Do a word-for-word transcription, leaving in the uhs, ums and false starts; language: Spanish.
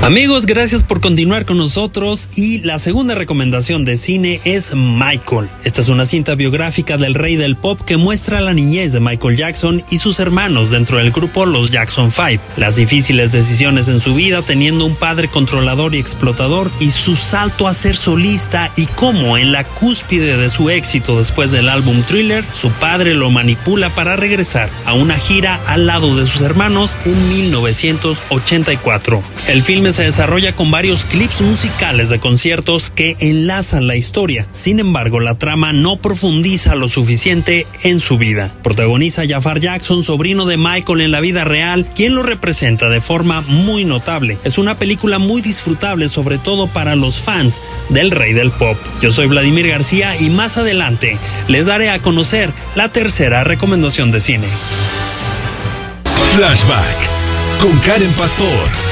Amigos, gracias por continuar con nosotros y la segunda recomendación de cine es Michael. Esta es una cinta biográfica del rey del pop que muestra la niñez de Michael Jackson y sus hermanos dentro del grupo Los Jackson Five, las difíciles decisiones en su vida teniendo un padre controlador y explotador y su salto a ser solista y cómo en la cúspide de su éxito después del álbum Thriller, su padre lo manipula para regresar a una gira al lado de sus hermanos en mil novecientos ochenta y cuatro. El filme se desarrolla con varios clips musicales de conciertos que enlazan la historia. Sin embargo, la trama no profundiza lo suficiente en su vida. Protagoniza a Jafar Jackson, sobrino de Michael en la vida real, quien lo representa de forma muy notable. Es una película muy disfrutable, sobre todo para los fans del rey del pop. Yo soy Vladimir García y más adelante les daré a conocer la tercera recomendación de cine. Flashback con Karen Pastor.